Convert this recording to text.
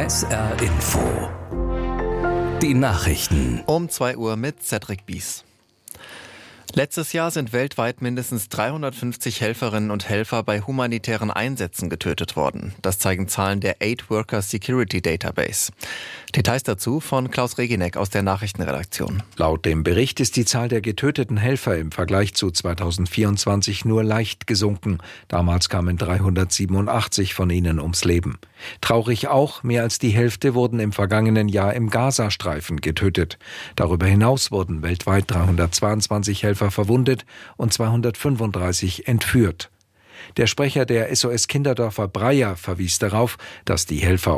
SR Info. Die Nachrichten. Um 2 Uhr mit Cedric Bies. Letztes Jahr sind weltweit mindestens 350 Helferinnen und Helfer bei humanitären Einsätzen getötet worden. Das zeigen Zahlen der Aid Worker Security Database. Details dazu von Klaus Reginek aus der Nachrichtenredaktion. Laut dem Bericht ist die Zahl der getöteten Helfer im Vergleich zu 2024 nur leicht gesunken. Damals kamen 387 von ihnen ums Leben. Traurig auch, mehr als die Hälfte wurden im vergangenen Jahr im Gazastreifen getötet. Darüber hinaus wurden weltweit 322 Helfer verwundet und 235 entführt. Der Sprecher der SOS Kinderdörfer Breyer verwies darauf, dass die Helfer